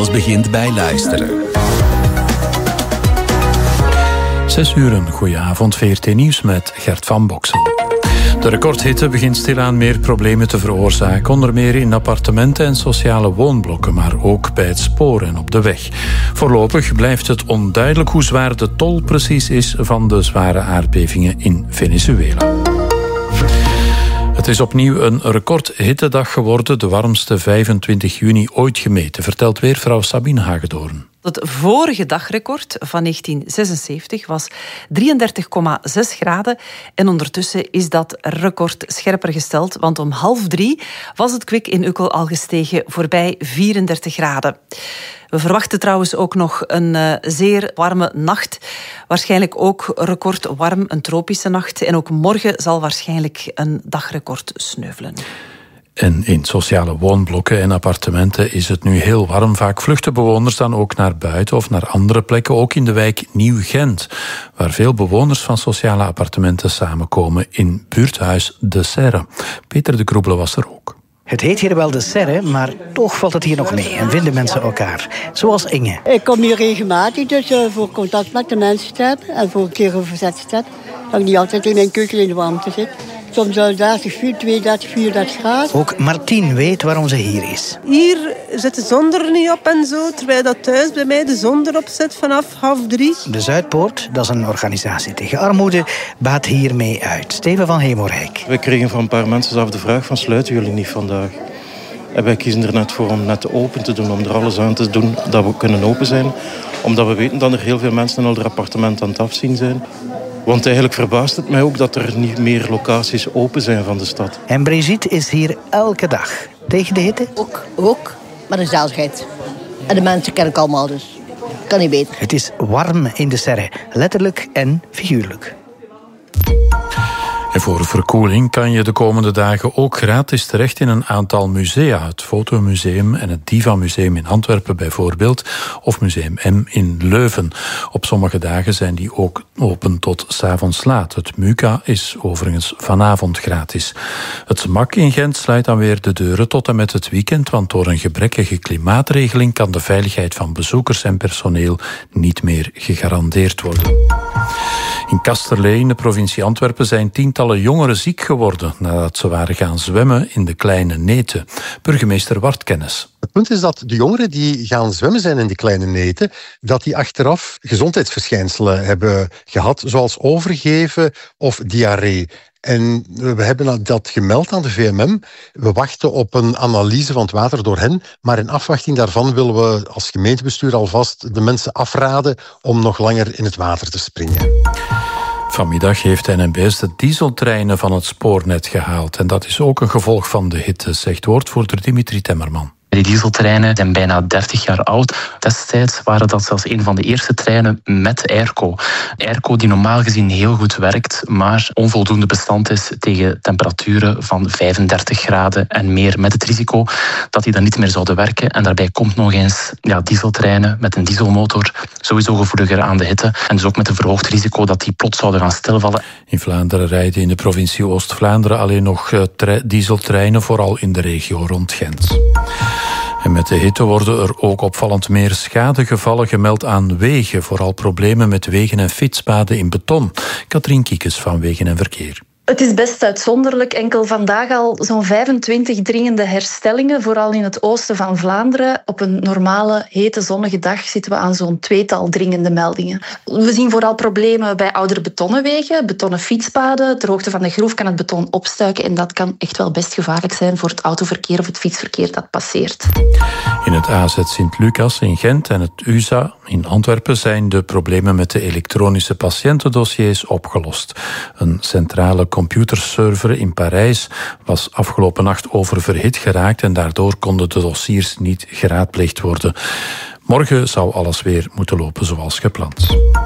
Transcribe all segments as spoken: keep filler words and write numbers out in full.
alles begint bij luisteren. Zes uur, een goeie avond, V R T Nieuws met Gert van Boksel. De recordhitte begint stilaan meer problemen te veroorzaken, onder meer in appartementen en sociale woonblokken, maar ook bij het spoor en op de weg. Voorlopig blijft het onduidelijk hoe zwaar de tol precies is van de zware aardbevingen in Venezuela. Het is opnieuw een recordhittedag geworden, de warmste vijfentwintig juni ooit gemeten, vertelt weervrouw Sabine Hagedoorn. Het vorige dagrecord van negentien zesenzeventig was drieëndertig komma zes graden en ondertussen is dat record scherper gesteld, want om half drie was het kwik in Ukkel al gestegen voorbij vierendertig graden. We verwachten trouwens ook nog een uh, zeer warme nacht. Waarschijnlijk ook recordwarm, een tropische nacht. En ook morgen zal waarschijnlijk een dagrecord sneuvelen. En in sociale woonblokken en appartementen is het nu heel warm. Vaak vluchten bewoners dan ook naar buiten of naar andere plekken, ook in de wijk Nieuw-Gent, waar veel bewoners van sociale appartementen samenkomen in buurthuis De Serre. Peter de Kroebele was er ook. Het heet hier wel De Serre, maar toch valt het hier nog mee en vinden mensen elkaar. Zoals Inge. Ik kom hier regelmatig, dus uh, voor contact met de mensen te hebben en voor een keer een verzet te zetten. Dat ik niet altijd in een keuken in de warmte zit. Soms al dertig, tweeëndertig, vierendertig graden. Ook Martien weet waarom ze hier is. Hier zit de zon er niet op en zo, terwijl dat thuis bij mij de zon erop zit vanaf half drie. De Zuidpoort, dat is een organisatie tegen armoede, baat hiermee uit. Steven van Hemorrijk. We kregen van een paar mensen zelf de vraag van sluiten jullie niet vandaag? En wij kiezen er net voor om net open te doen, om er alles aan te doen dat we kunnen open zijn. Omdat we weten dat er heel veel mensen al hun appartement aan het afzien zijn. Want eigenlijk verbaast het mij ook dat er niet meer locaties open zijn van de stad. En Brigitte is hier elke dag. Tegen de hitte? Ook, ook. Maar de gezelligheid. En de mensen ken ik allemaal, dus kan niet beter. Het is warm in De Serre, letterlijk en figuurlijk. En voor verkoeling kan je de komende dagen ook gratis terecht in een aantal musea. Het Fotomuseum en het Diva Museum in Antwerpen bijvoorbeeld, of Museum M in Leuven. Op sommige dagen zijn die ook open tot 's avonds laat. Het MUCA is overigens vanavond gratis. Het M A C in Gent sluit dan weer de deuren tot en met het weekend, want door een gebrekkige klimaatregeling kan de veiligheid van bezoekers en personeel niet meer gegarandeerd worden. In Kasterlee in de provincie Antwerpen zijn tientallen jongeren ziek geworden nadat ze waren gaan zwemmen in de Kleine Neten. Burgemeester Wartkennis. Het punt is dat de jongeren die gaan zwemmen zijn in die Kleine Neten, dat die achteraf gezondheidsverschijnselen hebben gehad, zoals overgeven of diarree. En we hebben dat gemeld aan de V M M. We wachten op een analyse van het water door hen. Maar in afwachting daarvan willen we als gemeentebestuur alvast de mensen afraden om nog langer in het water te springen. Vanmiddag heeft N M B S de dieseltreinen van het spoornet gehaald. En dat is ook een gevolg van de hitte, zegt woordvoerder Dimitri Temmerman. Die dieseltreinen zijn bijna dertig jaar oud. Destijds waren dat zelfs een van de eerste treinen met airco. Airco die normaal gezien heel goed werkt, maar onvoldoende bestand is tegen temperaturen van vijfendertig graden en meer. Met het risico dat die dan niet meer zouden werken. En daarbij komt nog eens ja, dieseltreinen met een dieselmotor sowieso gevoeliger aan de hitte. En dus ook met een verhoogd risico dat die plots zouden gaan stilvallen. In Vlaanderen rijden in de provincie Oost-Vlaanderen alleen nog uh, tre- dieseltreinen, vooral in de regio rond Gent. En met de hitte worden er ook opvallend meer schadegevallen gemeld aan wegen. Vooral problemen met wegen en fietspaden in beton. Katrien Kiekes van Wegen en Verkeer. Het is best uitzonderlijk. Enkel vandaag al zo'n vijfentwintig dringende herstellingen, vooral in het oosten van Vlaanderen. Op een normale, hete, zonnige dag zitten we aan zo'n tweetal dringende meldingen. We zien vooral problemen bij oudere betonnen wegen, betonnen fietspaden. Ter hoogte van de groef kan het beton opstuiken en dat kan echt wel best gevaarlijk zijn voor het autoverkeer of het fietsverkeer dat passeert. In het A Z Sint-Lucas in Gent en het U S A in Antwerpen zijn de problemen met de elektronische patiëntendossiers opgelost. Een centrale computerserver in Parijs was afgelopen nacht oververhit geraakt en daardoor konden de dossiers niet geraadpleegd worden. Morgen zou alles weer moeten lopen zoals gepland.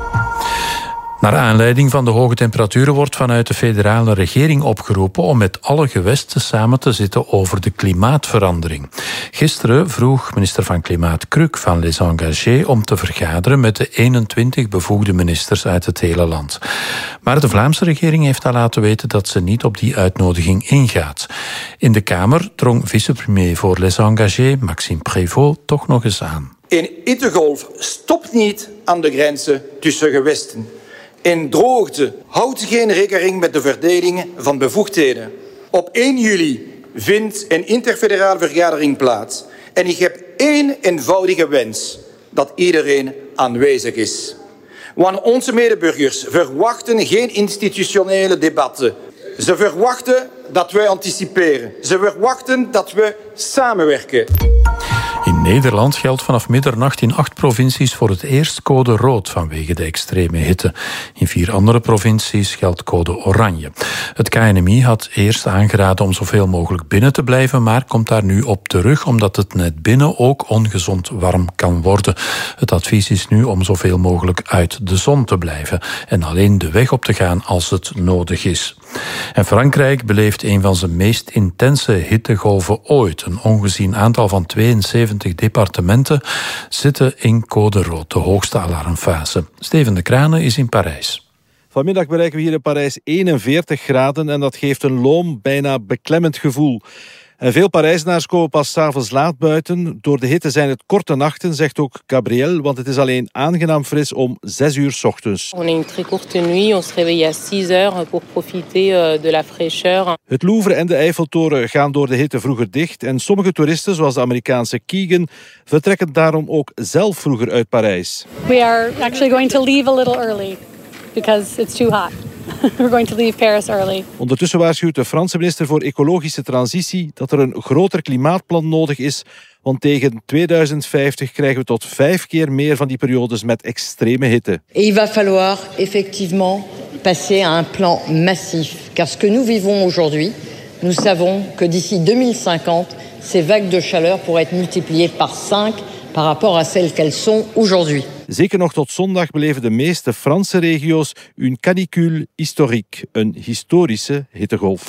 Naar aanleiding van de hoge temperaturen wordt vanuit de federale regering opgeroepen om met alle gewesten samen te zitten over de klimaatverandering. Gisteren vroeg minister van Klimaat Kruk van Les Engagés om te vergaderen met de eenentwintig bevoegde ministers uit het hele land. Maar de Vlaamse regering heeft al laten weten dat ze niet op die uitnodiging ingaat. In de Kamer drong vicepremier voor Les Engagés, Maxime Prévost, toch nog eens aan. Een hittegolf stopt niet aan de grenzen tussen gewesten. En droogte houdt geen rekening met de verdeling van bevoegdheden. Op één juli vindt een interfederale vergadering plaats. En ik heb één eenvoudige wens: dat iedereen aanwezig is. Want onze medeburgers verwachten geen institutionele debatten. Ze verwachten dat wij anticiperen. Ze verwachten dat we samenwerken. In Nederland geldt vanaf middernacht in acht provincies voor het eerst code rood vanwege de extreme hitte. In vier andere provincies geldt code oranje. Het K N M I had eerst aangeraden om zoveel mogelijk binnen te blijven, maar komt daar nu op terug omdat het net binnen ook ongezond warm kan worden. Het advies is nu om zoveel mogelijk uit de zon te blijven en alleen de weg op te gaan als het nodig is. En Frankrijk beleeft een van zijn meest intense hittegolven ooit. Een ongezien aantal van tweeënzeventig departementen zitten in code rood, de hoogste alarmfase. Steven de Kranen is in Parijs. Vanmiddag bereiken we hier in Parijs eenenveertig graden en dat geeft een loom, bijna beklemmend gevoel. En veel Parijzenaars komen pas 's avonds laat buiten. Door de hitte zijn het korte nachten, zegt ook Gabrielle, want het is alleen aangenaam fris om zes uur 's ochtends. On a une très courte nuit, on se réveille à six heures pour profiter de la fraîcheur. Het Louvre en de Eiffeltoren gaan door de hitte vroeger dicht en sommige toeristen, zoals de Amerikaanse Keegan, vertrekken daarom ook zelf vroeger uit Parijs. We are actually going to leave a little early because it's too hot. We're going to leave Paris early. Ondertussen waarschuwt de Franse minister voor ecologische transitie dat er een groter klimaatplan nodig is, want tegen tweeduizend vijftig krijgen we tot vijf keer meer van die periodes met extreme hitte. Et il va falloir effectivement passer à un plan massif, car ce que nous vivons aujourd'hui, nous savons que d'ici deux mille cinquante, ces vagues de chaleur pourraient être multipliées par cinq par rapport à celles qu'elles sont aujourd'hui. Zeker nog tot zondag beleven de meeste Franse regio's een canicule historique, een historische hittegolf.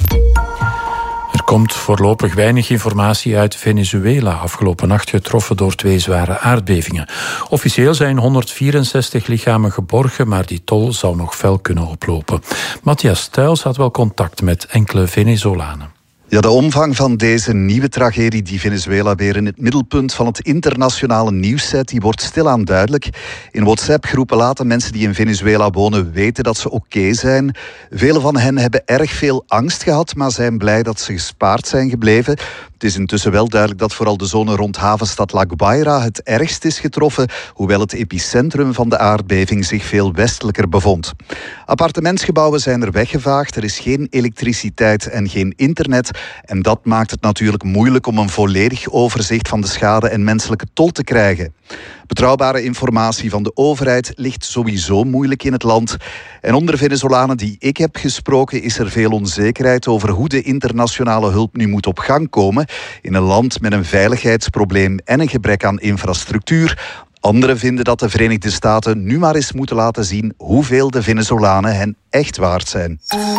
Er komt voorlopig weinig informatie uit Venezuela, afgelopen nacht getroffen door twee zware aardbevingen. Officieel zijn honderdvierenzestig lichamen geborgen, maar die tol zou nog fel kunnen oplopen. Matthias Thuils had wel contact met enkele Venezolanen. Ja, de omvang van deze nieuwe tragedie die Venezuela weer in het middelpunt van het internationale nieuws zet, die wordt stilaan duidelijk. In WhatsApp-groepen laten mensen die in Venezuela wonen weten dat ze oké zijn. Velen van hen hebben erg veel angst gehad, maar zijn blij dat ze gespaard zijn gebleven. Het is intussen wel duidelijk dat vooral de zone rond havenstad La Guaira het ergst is getroffen, hoewel het epicentrum van de aardbeving zich veel westelijker bevond. Appartementsgebouwen zijn er weggevaagd, er is geen elektriciteit en geen internet. En dat maakt het natuurlijk moeilijk om een volledig overzicht van de schade en menselijke tol te krijgen. Betrouwbare informatie van de overheid ligt sowieso moeilijk in het land. En onder Venezolanen die ik heb gesproken is er veel onzekerheid over hoe de internationale hulp nu moet op gang komen in een land met een veiligheidsprobleem en een gebrek aan infrastructuur. Anderen vinden dat de Verenigde Staten nu maar eens moeten laten zien hoeveel de Venezolanen hen echt waard zijn.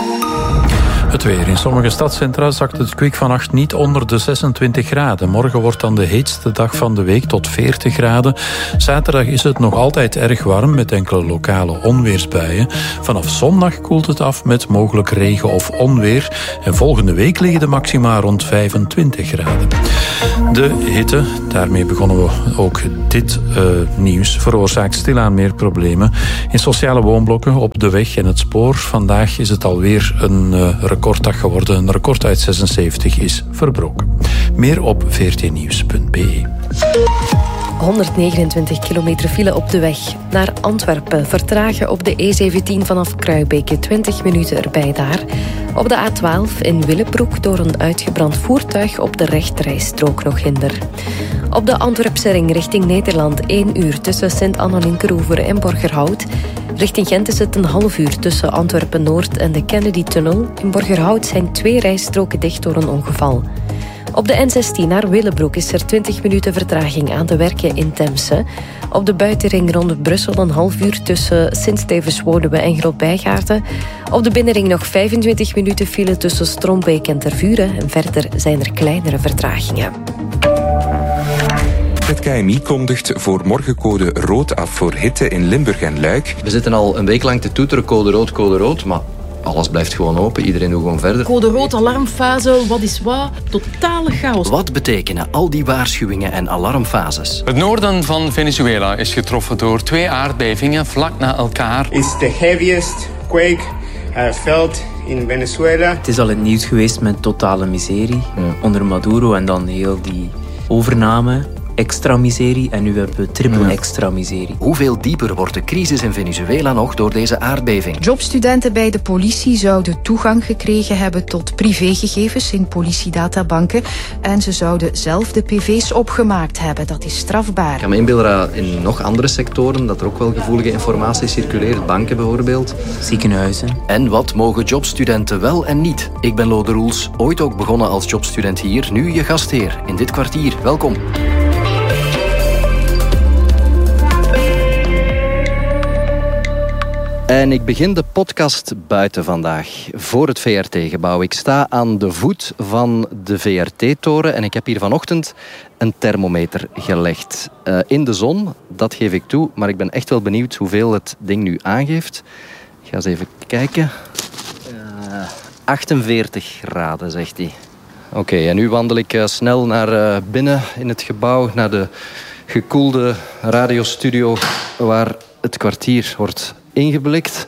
Het weer. In sommige stadscentra zakt het kwik vannacht niet onder de zesentwintig graden. Morgen wordt dan de heetste dag van de week tot veertig graden. Zaterdag is het nog altijd erg warm met enkele lokale onweersbuien. Vanaf zondag koelt het af met mogelijk regen of onweer. En volgende week liggen de maxima rond vijfentwintig graden. De hitte, daarmee begonnen we ook dit uh, nieuws, veroorzaakt stilaan meer problemen. In sociale woonblokken, op de weg en het spoor. Vandaag is het alweer een uh, recorddag geworden. Een record uit zesenzeventig is verbroken. Meer op v r t nieuws punt b e. honderdnegenentwintig kilometer file op de weg naar Antwerpen. Vertragen op de E zeventien vanaf Kruibeke. twintig minuten erbij daar. Op de A twaalf in Willebroek door een uitgebrand voertuig op de rechterrijstrook nog hinder. Op de Antwerpse ring richting Nederland één uur tussen Sint-Anna-Linkeroever en Borgerhout. Richting Gent is het een half uur tussen Antwerpen-Noord en de Kennedy-tunnel. In Borgerhout zijn twee rijstroken dicht door een ongeval. Op de N zestien naar Willebroek is er twintig minuten vertraging aan de werken in Temse. Op de buitenring rond Brussel een half uur tussen Sint-Stevens-Woluwe en Groot-Bijgaarden. Op de binnenring nog vijfentwintig minuten file tussen Strombeek en Tervuren. En verder zijn er kleinere vertragingen. Het K M I kondigt voor morgen code rood af voor hitte in Limburg en Luik. We zitten al een week lang te toeteren, code rood, code rood, maar Alles blijft gewoon open, iedereen doet gewoon verder. Code rood, alarmfase, wat is wat? Totale chaos. Wat betekenen al die waarschuwingen en alarmfases? Het noorden van Venezuela is getroffen door twee aardbevingen vlak na elkaar. It's the heaviest quake I felt in Venezuela. Het is al in het nieuws geweest met totale miserie ja. onder Maduro en dan heel die overname. Extra miserie en nu hebben we triple ja. extra miserie. Hoeveel dieper wordt de crisis in Venezuela nog door deze aardbeving? Jobstudenten bij de politie zouden toegang gekregen hebben tot privégegevens in politiedatabanken en ze zouden zelf de P V's opgemaakt hebben. Dat is strafbaar. Ik kan me inbeelden dat in nog andere sectoren dat er ook wel gevoelige informatie circuleert. Banken bijvoorbeeld. Ziekenhuizen. En wat mogen jobstudenten wel en niet? Ik ben Lode Roels, ooit ook begonnen als jobstudent hier. Nu je gastheer in dit kwartier. Welkom. En ik begin de podcast buiten vandaag, voor het V R T-gebouw. Ik sta aan de voet van de V R T-toren en ik heb hier vanochtend een thermometer gelegd. Uh, in de zon, dat geef ik toe, maar ik ben echt wel benieuwd hoeveel het ding nu aangeeft. Ik ga eens even kijken. Uh, achtenveertig graden, zegt hij. Oké, okay, en nu wandel ik uh, snel naar uh, binnen in het gebouw, naar de gekoelde radiostudio waar het kwartier wordt ingeblikt.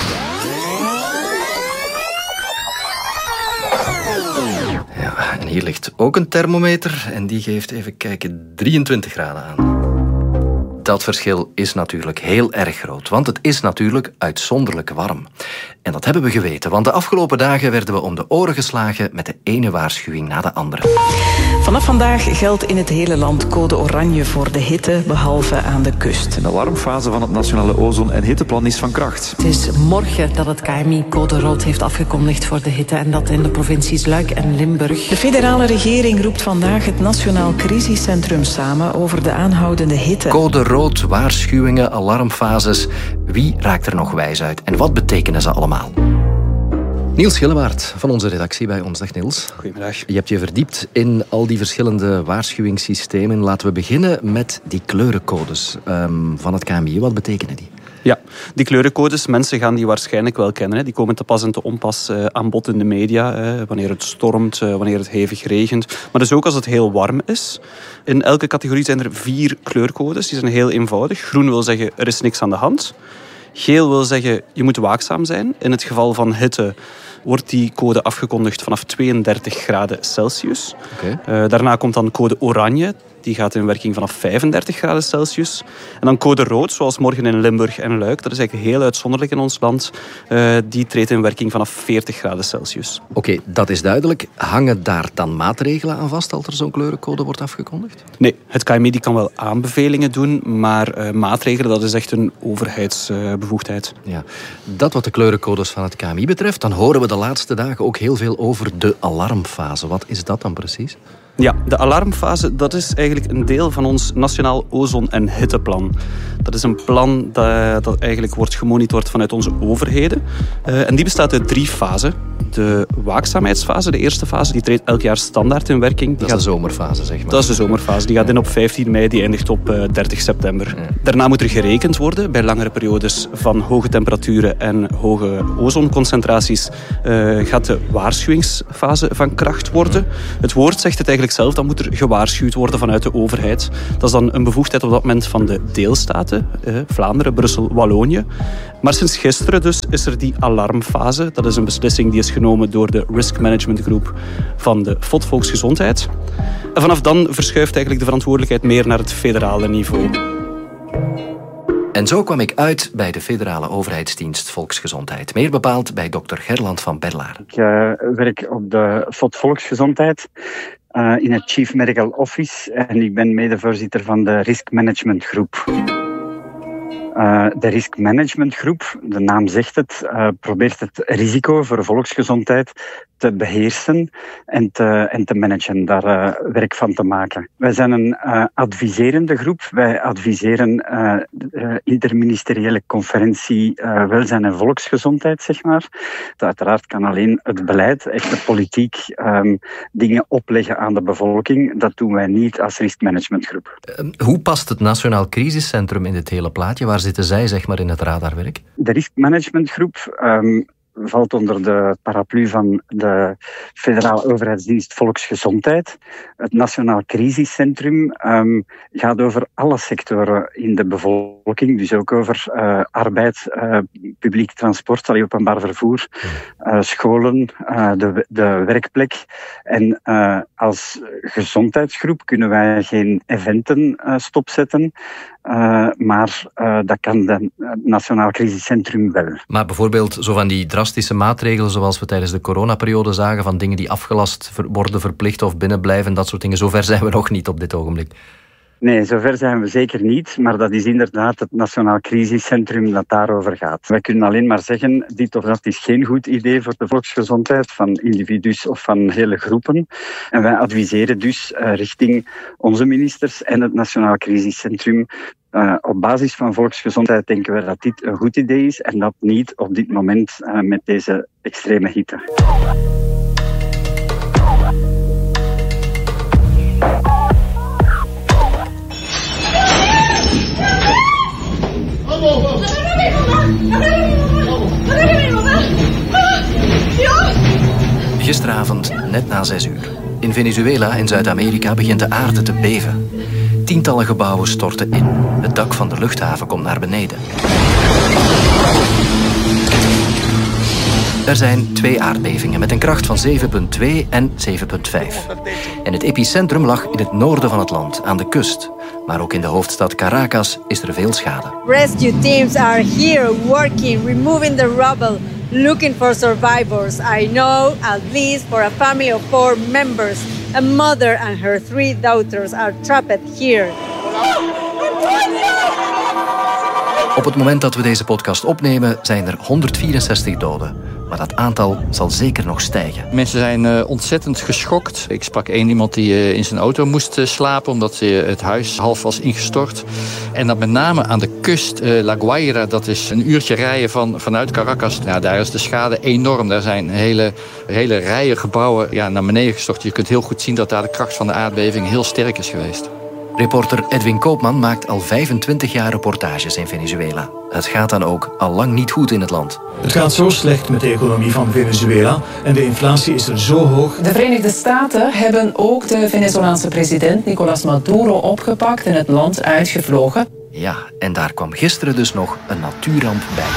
Ja, en hier ligt ook een thermometer en die geeft, even kijken, drieëntwintig graden aan. Dat verschil is natuurlijk heel erg groot, want het is natuurlijk uitzonderlijk warm. En dat hebben we geweten, want de afgelopen dagen werden we om de oren geslagen met de ene waarschuwing na de andere. Vanaf vandaag geldt in het hele land code oranje voor de hitte, behalve aan de kust. De alarmfase van het Nationale Ozon- en Hitteplan is van kracht. Het is morgen dat het K M I code rood heeft afgekondigd voor de hitte en dat in de provincies Luik en Limburg. De federale regering roept vandaag het Nationaal Crisiscentrum samen over de aanhoudende hitte. Code rood, waarschuwingen, alarmfases. Wie raakt er nog wijs uit en wat betekenen ze allemaal? Niels Gillewaard van onze redactie bij ons. Dag Niels. Goedemiddag. Je hebt je verdiept in al die verschillende waarschuwingssystemen. Laten we beginnen met die kleurencodes um, van het K M I. Wat betekenen die? Ja, die kleurencodes, mensen gaan die waarschijnlijk wel kennen. Hè. Die komen te pas en te onpas uh, aan bod in de media. Hè. Wanneer het stormt, uh, wanneer het hevig regent. Maar dus ook als het heel warm is. In elke categorie zijn er vier kleurcodes. Die zijn heel eenvoudig. Groen wil zeggen, er is niks aan de hand. Geel wil zeggen, je moet waakzaam zijn. In het geval van hitte wordt die code afgekondigd vanaf tweeëndertig graden Celsius. Okay. Uh, daarna komt dan code oranje. Die gaat in werking vanaf vijfendertig graden Celsius. En dan code rood, zoals morgen in Limburg en Luik. Dat is eigenlijk heel uitzonderlijk in ons land. Uh, die treedt in werking vanaf veertig graden Celsius. Oké, okay, dat is duidelijk. Hangen daar dan maatregelen aan vast als er zo'n kleurencode wordt afgekondigd? Nee, het K M I die kan wel aanbevelingen doen, maar uh, maatregelen, dat is echt een overheidsbevoegdheid. Uh, ja. Dat wat de kleurencodes van het K M I betreft, dan horen we de laatste dagen ook heel veel over de alarmfase. Wat is dat dan precies? Ja, de alarmfase, dat is eigenlijk een deel van ons Nationaal Ozon- en Hitteplan. Dat is een plan dat, dat eigenlijk wordt gemonitord vanuit onze overheden. Uh, en die bestaat uit drie fasen. De waakzaamheidsfase, de eerste fase, die treedt elk jaar standaard in werking. Die dat is gaat... de zomerfase, zeg maar. Dat is de zomerfase. Die gaat in op vijftien mei, die eindigt op uh, dertig september. Ja. Daarna moet er gerekend worden bij langere periodes van hoge temperaturen en hoge ozonconcentraties. Uh, gaat de waarschuwingsfase van kracht worden. Het woord zegt het eigenlijk zelf, dan moet er gewaarschuwd worden vanuit de overheid. Dat is dan een bevoegdheid op dat moment van de deelstaten, eh, Vlaanderen, Brussel, Wallonië. Maar sinds gisteren dus is er die alarmfase. Dat is een beslissing die is genomen door de Risk Management Groep van de F O D Volksgezondheid. En vanaf dan verschuift eigenlijk de verantwoordelijkheid meer naar het federale niveau. En zo kwam ik uit bij de federale overheidsdienst Volksgezondheid. Meer bepaald bij dokter Gerland van Berlaar. Ik uh, werk op de F O D Volksgezondheid. Uh, in het Chief Medical Office en ik ben medevoorzitter van de Risk Management Groep. Uh, de Risk Management Groep, de naam zegt het, uh, probeert het risico voor de volksgezondheid te beheersen en te, en te managen, daar uh, werk van te maken. Wij zijn een uh, adviserende groep. Wij adviseren uh, de interministeriële conferentie uh, welzijn en volksgezondheid, zeg maar. Uiteraard kan alleen het beleid, echt de politiek, um, dingen opleggen aan de bevolking. Dat doen wij niet als Risk Management Groep. Uh, hoe past het Nationaal Crisiscentrum in dit hele plaatje? Waar zitten zij, zeg maar, in het radarwerk? De Risk Management Groep um, valt onder de paraplu van de Federale Overheidsdienst Volksgezondheid. Het Nationaal Crisiscentrum um, gaat over alle sectoren in de bevolking, dus ook over uh, arbeid, uh, publiek transport, allee, openbaar vervoer, uh, scholen, uh, de, de werkplek. En uh, als gezondheidsgroep kunnen wij geen eventen uh, stopzetten, uh, maar uh, dat kan het Nationaal Crisiscentrum wel. Maar bijvoorbeeld zo van die drastische maatregelen zoals we tijdens de coronaperiode zagen, van dingen die afgelast worden, verplicht of binnenblijven, dat soort dingen, zover zijn we nog niet op dit ogenblik. Nee, zover zijn we zeker niet, maar dat is inderdaad het Nationaal Crisiscentrum dat daarover gaat. Wij kunnen alleen maar zeggen, dit of dat is geen goed idee voor de volksgezondheid van individuen of van hele groepen. En wij adviseren dus uh, richting onze ministers en het Nationaal Crisiscentrum. Uh, op basis van volksgezondheid denken we dat dit een goed idee is en dat niet op dit moment uh, met deze extreme hitte. Gisteravond, net na zes uur. In Venezuela in Zuid-Amerika begint de aarde te beven. Tientallen gebouwen storten in. Het dak van de luchthaven komt naar beneden. Er zijn twee aardbevingen met een kracht van zeven komma twee en zeven komma vijf. En het epicentrum lag in het noorden van het land, aan de kust. Maar ook in de hoofdstad Caracas is er veel schade. Rescue teams are here working, removing the rubble, looking for survivors. I know at least for a family of four members, a mother and her three daughters are trapped here. Op het moment dat we deze podcast opnemen zijn er honderdvierenzestig doden. Maar dat aantal zal zeker nog stijgen. Mensen zijn uh, ontzettend geschokt. Ik sprak één iemand die uh, in zijn auto moest uh, slapen omdat uh, het huis half was ingestort. En dat met name aan de kust, uh, La Guaira, dat is een uurtje rijden van, vanuit Caracas. Ja, daar is de schade enorm. Daar zijn hele, hele rijen gebouwen ja, naar beneden gestort. Je kunt heel goed zien dat daar de kracht van de aardbeving heel sterk is geweest. Reporter Edwin Koopman maakt al vijfentwintig jaar reportages in Venezuela. Het gaat dan ook al lang niet goed in het land. Het gaat zo slecht met de economie van Venezuela en de inflatie is er zo hoog. De Verenigde Staten hebben ook de Venezolaanse president Nicolás Maduro opgepakt en het land uitgevlogen. Ja, en daar kwam gisteren dus nog een natuurramp bij.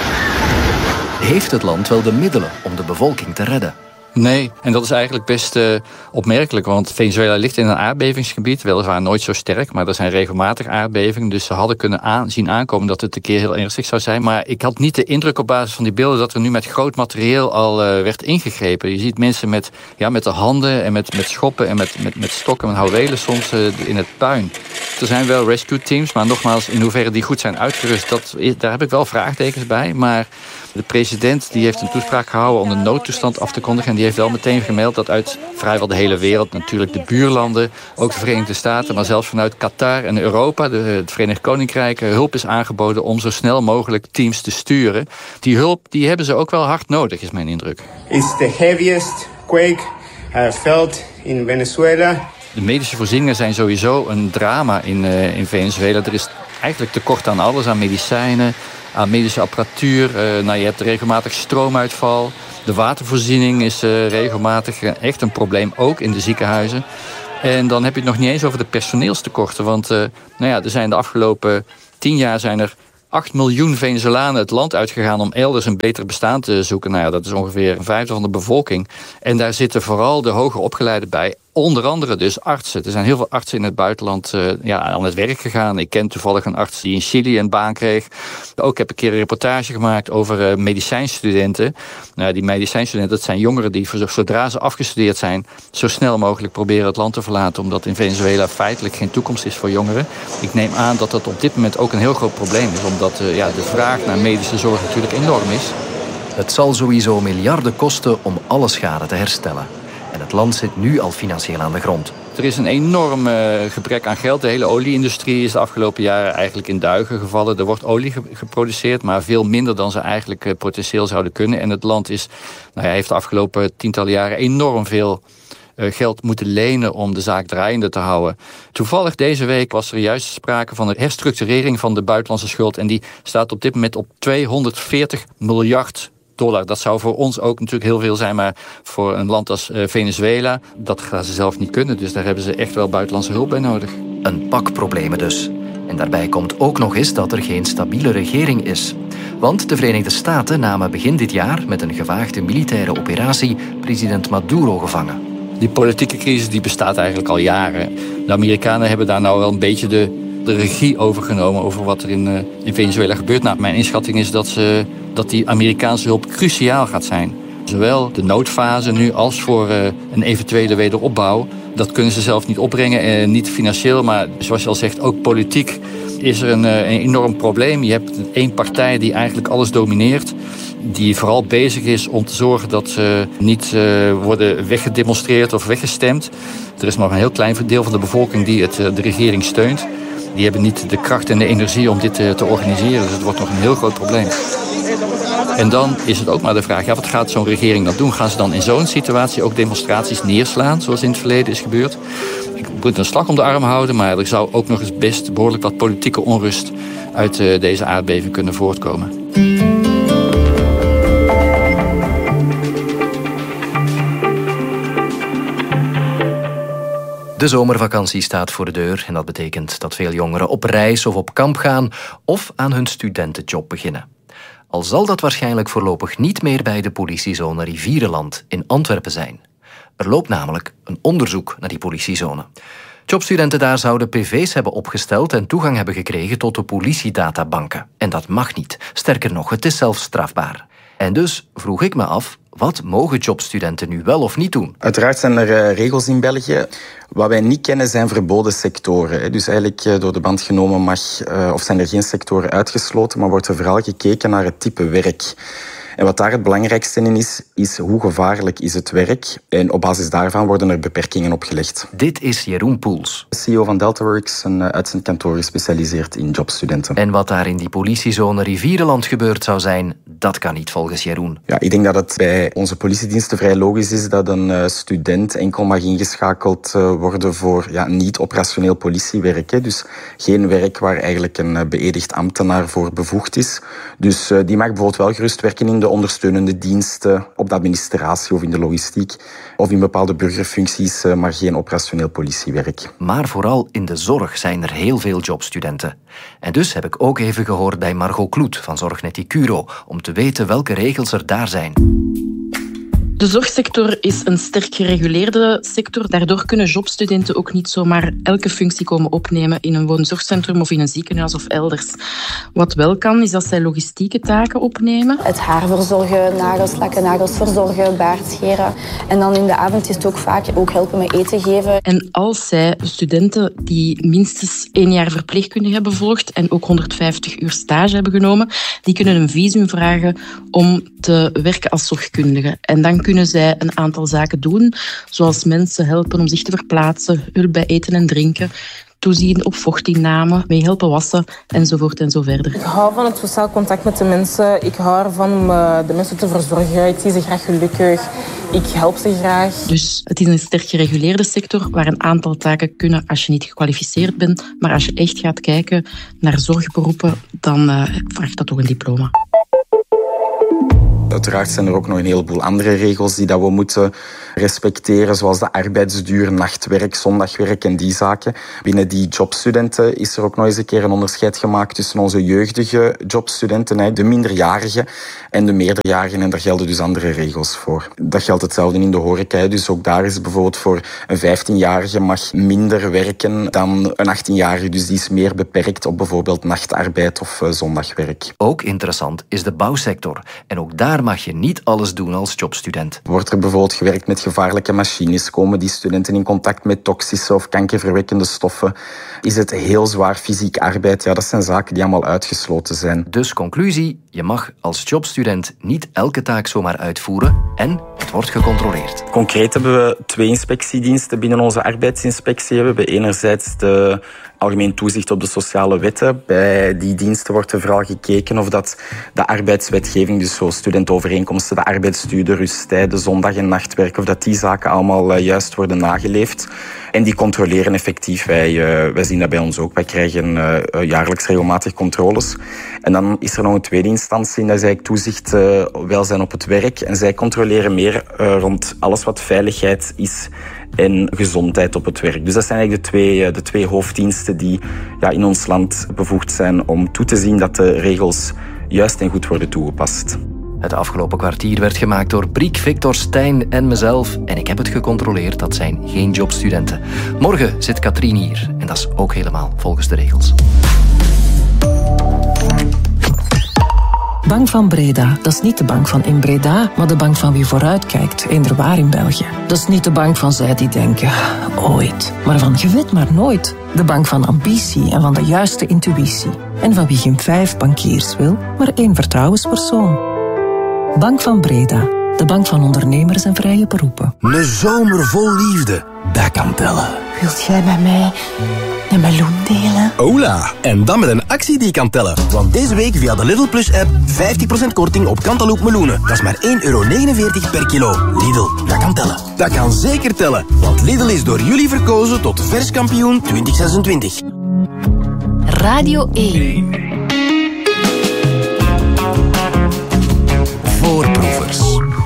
Heeft het land wel de middelen om de bevolking te redden? Nee, en dat is eigenlijk best uh, opmerkelijk, want Venezuela ligt in een aardbevingsgebied, weliswaar nooit zo sterk, maar er zijn regelmatig aardbevingen, dus ze hadden kunnen aan, zien aankomen dat het een keer heel ernstig zou zijn. Maar ik had niet de indruk op basis van die beelden dat er nu met groot materieel al uh, werd ingegrepen. Je ziet mensen met, ja, met de handen en met, met schoppen en met, met, met stokken en houwelen soms uh, in het puin. Er zijn wel rescue teams, maar nogmaals, in hoeverre die goed zijn uitgerust, dat, daar heb ik wel vraagtekens bij. Maar de president die heeft een toespraak gehouden om de noodtoestand af te kondigen en die heeft wel meteen gemeld dat uit vrijwel de hele wereld, natuurlijk de buurlanden, ook de Verenigde Staten, maar zelfs vanuit Qatar en Europa, de, het Verenigd Koninkrijk, hulp is aangeboden om zo snel mogelijk teams te sturen. Die hulp die hebben ze ook wel hard nodig, is mijn indruk. It's the heaviest quake I felt in Venezuela. De medische voorzieningen zijn sowieso een drama in, uh, in Venezuela. Er is eigenlijk tekort aan alles, aan medicijnen, aan medische apparatuur. Uh, nou, je hebt regelmatig stroomuitval. De watervoorziening is uh, regelmatig echt een probleem, ook in de ziekenhuizen. En dan heb je het nog niet eens over de personeelstekorten. Want uh, nou ja, er zijn de afgelopen tien jaar zijn er acht miljoen Venezolanen het land uitgegaan om elders een beter bestaan te zoeken. Nou ja, dat is ongeveer een vijfde van de bevolking. En daar zitten vooral de hoger opgeleiden bij. Onder andere dus artsen. Er zijn heel veel artsen in het buitenland uh, ja, aan het werk gegaan. Ik ken toevallig een arts die in Chili een baan kreeg. Ook heb ik een keer een reportage gemaakt over uh, medicijnstudenten. Nou, die medicijnstudenten, dat zijn jongeren die zodra ze afgestudeerd zijn zo snel mogelijk proberen het land te verlaten. Omdat in Venezuela feitelijk geen toekomst is voor jongeren. Ik neem aan dat dat op dit moment ook een heel groot probleem is. Omdat uh, ja, de vraag naar medische zorg natuurlijk enorm is. Het zal sowieso miljarden kosten om alle schade te herstellen. En het land zit nu al financieel aan de grond. Er is een enorm uh, gebrek aan geld. De hele olieindustrie is de afgelopen jaren eigenlijk in duigen gevallen. Er wordt olie ge- geproduceerd, maar veel minder dan ze eigenlijk uh, potentieel zouden kunnen. En het land is, nou ja, heeft de afgelopen tientallen jaren enorm veel uh, geld moeten lenen om de zaak draaiende te houden. Toevallig deze week was er juist sprake van een herstructurering van de buitenlandse schuld. En die staat op dit moment op tweehonderdveertig miljard dollar. Dat zou voor ons ook natuurlijk heel veel zijn, maar voor een land als uh, Venezuela, dat gaan ze zelf niet kunnen. Dus daar hebben ze echt wel buitenlandse hulp bij nodig. Een pak problemen dus. En daarbij komt ook nog eens dat er geen stabiele regering is. Want de Verenigde Staten namen begin dit jaar met een gewaagde militaire operatie president Maduro gevangen. Die politieke crisis die bestaat eigenlijk al jaren. De Amerikanen hebben daar nou wel een beetje de, de regie overgenomen over wat er in, uh, in Venezuela gebeurt. Nou, mijn inschatting is dat, ze, dat die Amerikaanse hulp cruciaal gaat zijn. Zowel de noodfase nu als voor uh, een eventuele wederopbouw. Dat kunnen ze zelf niet opbrengen, eh, niet financieel, maar zoals je al zegt, ook politiek is er een, uh, een enorm probleem. Je hebt één partij die eigenlijk alles domineert, die vooral bezig is om te zorgen dat ze niet uh, worden weggedemonstreerd of weggestemd. Er is nog een heel klein deel van de bevolking die het, uh, de regering steunt. Die hebben niet de kracht en de energie om dit uh, te organiseren, dus het wordt nog een heel groot probleem. En dan is het ook maar de vraag, ja, wat gaat zo'n regering dan doen? Gaan ze dan in zo'n situatie ook demonstraties neerslaan, zoals in het verleden is gebeurd? Ik moet een slag om de arm houden, maar er zou ook nog eens best behoorlijk wat politieke onrust uit uh, deze aardbeving kunnen voortkomen. De zomervakantie staat voor de deur en dat betekent dat veel jongeren op reis of op kamp gaan of aan hun studentenjob beginnen. Al zal dat waarschijnlijk voorlopig niet meer bij de politiezone Rivierenland in Antwerpen zijn. Er loopt namelijk een onderzoek naar die politiezone. Jobstudenten daar zouden P V's hebben opgesteld en toegang hebben gekregen tot de politiedatabanken. En dat mag niet. Sterker nog, het is zelfs strafbaar. En dus vroeg ik me af, wat mogen jobstudenten nu wel of niet doen? Uiteraard zijn er uh, regels in België. Wat wij niet kennen zijn verboden sectoren. Hè. Dus eigenlijk uh, door de band genomen mag, uh, of zijn er geen sectoren uitgesloten, maar wordt er vooral gekeken naar het type werk. En wat daar het belangrijkste in is, is hoe gevaarlijk is het werk. En op basis daarvan worden er beperkingen opgelegd. Dit is Jeroen Poels, C E O van DeltaWorks, een uitzendkantoor gespecialiseerd in jobstudenten. En wat daar in die politiezone Rivierenland gebeurd zou zijn, dat kan niet volgens Jeroen. Ja, ik denk dat het bij onze politiediensten vrij logisch is dat een student enkel mag ingeschakeld worden voor ja, niet-operationeel politiewerk. Hè. Dus geen werk waar eigenlijk een beëdigd ambtenaar voor bevoegd is. Dus die mag bijvoorbeeld wel gerust werken in de ondersteunende diensten, op de administratie of in de logistiek, of in bepaalde burgerfuncties, maar geen operationeel politiewerk. Maar vooral in de zorg zijn er heel veel jobstudenten. En dus heb ik ook even gehoord bij Margot Kloet van Zorgnet Icuro, om te weten welke regels er daar zijn. De zorgsector is een sterk gereguleerde sector. Daardoor kunnen jobstudenten ook niet zomaar elke functie komen opnemen in een woonzorgcentrum of in een ziekenhuis of elders. Wat wel kan, is dat zij logistieke taken opnemen. Het haar verzorgen, nagels lakken, nagels verzorgen, baard scheren. En dan in de avond is het ook vaak ook helpen met eten geven. En als zij studenten die minstens één jaar verpleegkunde hebben gevolgd en ook honderdvijftig uur stage hebben genomen, die kunnen een visum vragen om te werken als zorgkundige. En dan kunnen zij een aantal zaken doen, zoals mensen helpen om zich te verplaatsen, hulp bij eten en drinken, toezien op vochtinname, mee helpen wassen, enzovoort en zo verder. Ik hou van het sociaal contact met de mensen. Ik hou ervan om de mensen te verzorgen. Ik zie ze graag gelukkig. Ik help ze graag. Dus het is een sterk gereguleerde sector waar een aantal taken kunnen als je niet gekwalificeerd bent. Maar als je echt gaat kijken naar zorgberoepen, dan uh, vraagt dat toch een diploma. Uiteraard zijn er ook nog een heleboel andere regels die dat we moeten respecteren, zoals de arbeidsduur, nachtwerk, zondagwerk en die zaken. Binnen die jobstudenten is er ook nog eens een keer een onderscheid gemaakt tussen onze jeugdige jobstudenten, de minderjarigen en de meerderjarigen, en daar gelden dus andere regels voor. Dat geldt hetzelfde in de horeca, dus ook daar is bijvoorbeeld voor een vijftienjarige mag minder werken dan een achttienjarige, dus die is meer beperkt op bijvoorbeeld nachtarbeid of zondagwerk. Ook interessant is de bouwsector en ook daar mag je niet alles doen als jobstudent. Wordt er bijvoorbeeld gewerkt met gevaarlijke machines, komen die studenten in contact met toxische of kankerverwekkende stoffen, is het heel zwaar fysiek arbeid. Ja, dat zijn zaken die allemaal uitgesloten zijn. Dus conclusie, je mag als jobstudent niet elke taak zomaar uitvoeren en het wordt gecontroleerd. Concreet hebben we twee inspectiediensten binnen onze arbeidsinspectie. We hebben enerzijds de algemeen toezicht op de sociale wetten. Bij die diensten wordt er vooral gekeken of dat de arbeidswetgeving, dus zo studentenovereenkomsten, de arbeidsduur, de rusttijden, zondag- en nachtwerk, of dat die zaken allemaal uh, juist worden nageleefd. En die controleren effectief. Wij, uh, wij zien dat bij ons ook. Wij krijgen uh, jaarlijks regelmatig controles. En dan is er nog een tweede instantie, en dat is eigenlijk toezicht uh, welzijn op het werk. En zij controleren meer uh, rond alles wat veiligheid is en gezondheid op het werk. Dus dat zijn eigenlijk de twee, uh, de twee hoofddiensten die ja, in ons land bevoegd zijn om toe te zien dat de regels juist en goed worden toegepast. Het afgelopen kwartier werd gemaakt door Briek, Victor, Stijn en mezelf. En ik heb het gecontroleerd, dat zijn geen jobstudenten. Morgen zit Katrien hier. En dat is ook helemaal volgens de regels. Bank van Breda, dat is niet de bank van in Breda, maar de bank van wie vooruitkijkt, eenderwaar in België. Dat is niet de bank van zij die denken, ooit, maar van je weet maar nooit. De bank van ambitie en van de juiste intuïtie. En van wie geen vijf bankiers wil, maar één vertrouwenspersoon. Bank van Breda, de bank van ondernemers en vrije beroepen. Een zomer vol liefde, dat kan tellen. Wilt jij met mij een meloen delen? Hola, en dan met een actie die kan tellen. Want deze week via de Lidl Plus app vijftig procent korting op Cantaloupe meloenen. Dat is maar één euro negenenveertig per kilo. Lidl, dat kan tellen. Dat kan zeker tellen, want Lidl is door jullie verkozen tot verskampioen twintig zesentwintig. Radio één. Voorproevers.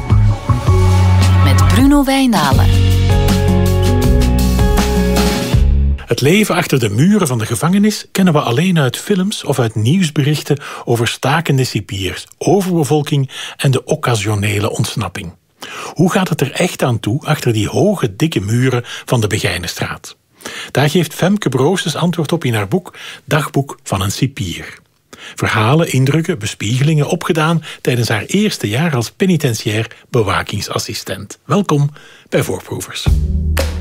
Met Bruno Wijnalen. Het leven achter de muren van de gevangenis kennen we alleen uit films of uit nieuwsberichten over stakende cipiers, overbevolking en de occasionele ontsnapping. Hoe gaat het er echt aan toe achter die hoge, dikke muren van de Begijnenstraat? Daar geeft Femke Broosjes antwoord op in haar boek Dagboek van een cipier. Verhalen, indrukken, bespiegelingen opgedaan tijdens haar eerste jaar als penitentiair bewakingsassistent. Welkom bij Voorproevers.